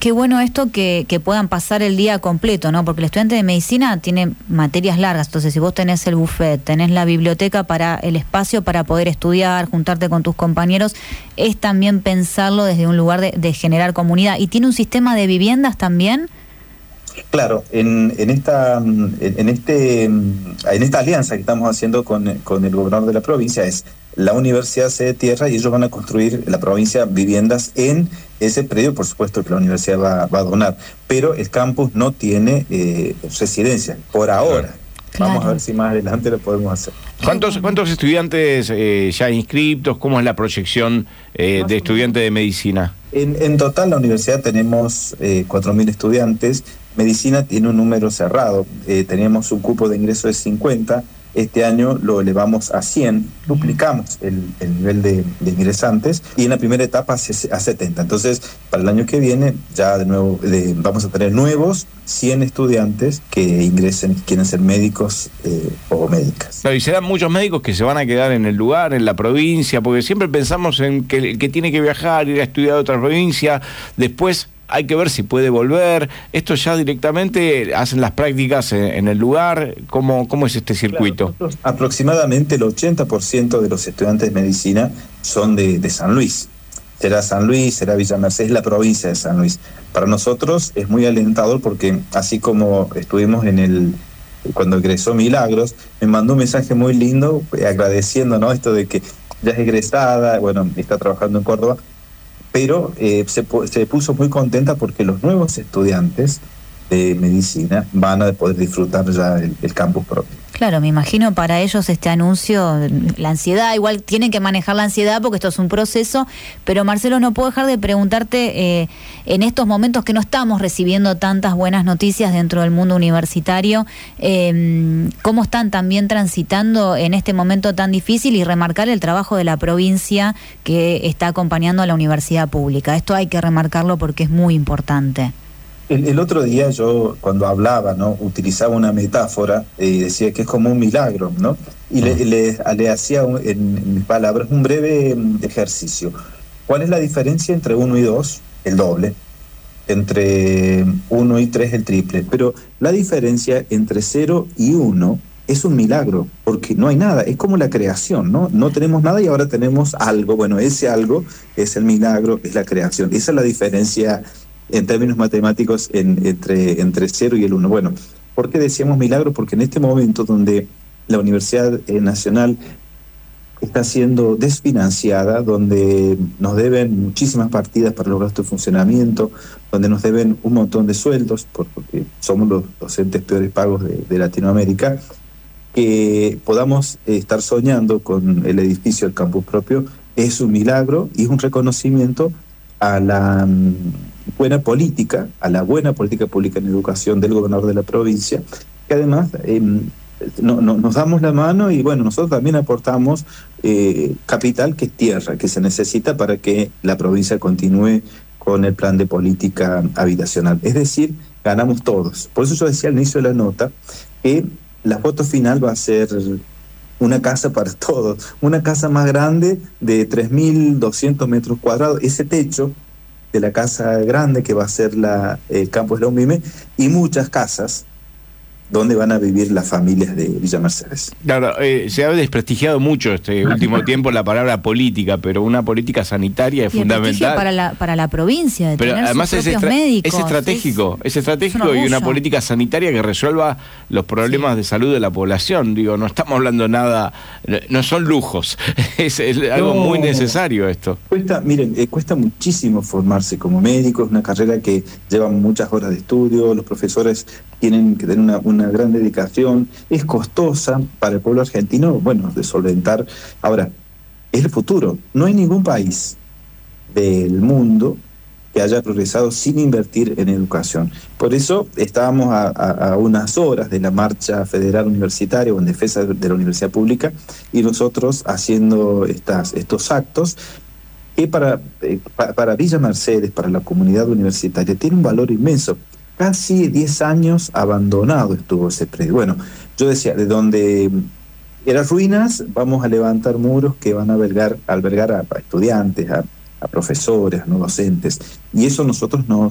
Qué bueno esto que puedan pasar el día completo, ¿no? Porque el estudiante de medicina tiene materias largas, entonces si vos tenés el buffet, tenés la biblioteca para el espacio para poder estudiar, juntarte con tus compañeros, es también pensarlo desde un lugar de generar comunidad. ¿Y tiene un sistema de viviendas también? Claro, en esta alianza que estamos haciendo con el gobernador de la provincia es la universidad cede tierra y ellos van a construir la provincia viviendas en ese predio, por supuesto que la universidad va a donar, pero el campus no tiene residencia por ahora. Claro. Vamos a ver si más adelante lo podemos hacer. ¿Cuántos estudiantes ya inscriptos? ¿Cómo es la proyección de estudiantes de medicina? En total la universidad tenemos 4.000 estudiantes. Medicina tiene un número cerrado. Teníamos un cupo de ingreso de 50. Este año lo elevamos a 100, duplicamos el nivel de ingresantes y en la primera etapa a 70. Entonces, para el año que viene, ya de nuevo vamos a tener nuevos 100 estudiantes que ingresen, quieren ser médicos o médicas. Claro, y serán muchos médicos que se van a quedar en el lugar, en la provincia, porque siempre pensamos en que el que tiene que viajar, ir a estudiar a otra provincia, después hay que ver si puede volver. Esto ya directamente hacen las prácticas en el lugar. ¿Cómo es este circuito? Claro, aproximadamente el 80% de los estudiantes de medicina son de San Luis. Será San Luis, será Villa Mercedes, la provincia de San Luis. Para nosotros es muy alentador porque así como estuvimos cuando egresó Milagros, me mandó un mensaje muy lindo agradeciendo, ¿no?, esto de que ya es egresada, bueno, está trabajando en Córdoba, pero se puso muy contenta porque los nuevos estudiantes de medicina van a poder disfrutar ya el campus propio. Claro, me imagino para ellos este anuncio, la ansiedad, igual tienen que manejar la ansiedad porque esto es un proceso, pero Marcelo, no puedo dejar de preguntarte, en estos momentos que no estamos recibiendo tantas buenas noticias dentro del mundo universitario, ¿cómo están también transitando en este momento tan difícil y remarcar el trabajo de la provincia que está acompañando a la universidad pública? Esto hay que remarcarlo porque es muy importante. El otro día yo, cuando hablaba, ¿no?, utilizaba una metáfora y decía que es como un milagro, ¿no? Y le hacía, en mis palabras, un breve ejercicio. ¿Cuál es la diferencia entre 1 y 2? El doble. Entre 1 y 3, el triple. Pero la diferencia entre 0 y 1 es un milagro, porque no hay nada. Es como la creación, ¿no? No tenemos nada y ahora tenemos algo. Bueno, ese algo es el milagro, es la creación. Esa es la diferencia en términos matemáticos entre 0 y el 1. Bueno, ¿por qué decíamos milagro? Porque en este momento donde la Universidad Nacional está siendo desfinanciada, donde nos deben muchísimas partidas para los gastos de funcionamiento, donde nos deben un montón de sueldos, porque somos los docentes peores pagos de Latinoamérica, que podamos estar soñando con el edificio del campus propio es un milagro y es un reconocimiento a la buena política pública en educación del gobernador de la provincia, que además nos damos la mano y bueno, nosotros también aportamos capital, que es tierra, que se necesita para que la provincia continúe con el plan de política habitacional. Es decir, ganamos todos. Por eso yo decía al inicio de la nota que la foto final va a ser una casa para todos, una casa más grande de 3.200 metros cuadrados, ese techo de la casa grande que va a ser el campus de la UNVIME, y muchas casas donde van a vivir las familias de Villa Mercedes. Claro, se ha desprestigiado mucho este último tiempo la palabra política, pero una política sanitaria es fundamental. Para la provincia, de pero tener además sus propios médicos. Es estratégico y una política sanitaria que resuelva los problemas de salud de la población. Digo, no estamos hablando nada, no son lujos, es algo muy necesario esto. Cuesta muchísimo formarse como médico, es una carrera que lleva muchas horas de estudio, los profesores tienen que tener una gran dedicación, es costosa para el pueblo argentino, bueno, de solventar. Ahora, es el futuro. No hay ningún país del mundo que haya progresado sin invertir en educación. Por eso estábamos a unas horas de la marcha federal universitaria o en defensa de la universidad pública y nosotros haciendo estos actos que para Villa Mercedes, para la comunidad universitaria, tiene un valor inmenso. Casi 10 años abandonado estuvo ese predio. Bueno, yo decía, de donde eran ruinas, vamos a levantar muros que van a albergar a estudiantes, a profesores, a no docentes. Y eso nosotros nos